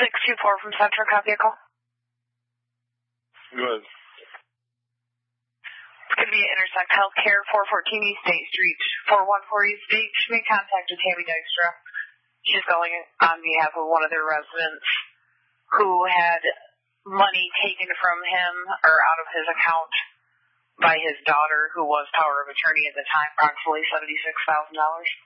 624 from Central Cop Vehicle. Good. It's going to be at Intersect Healthcare, 414 East State Street, 414 East State. She made contact with Tammy Dykstra. She's going on behalf of one of their residents who had money taken from him or out of his account by his daughter, who was power of attorney at the time, approximately $76,000.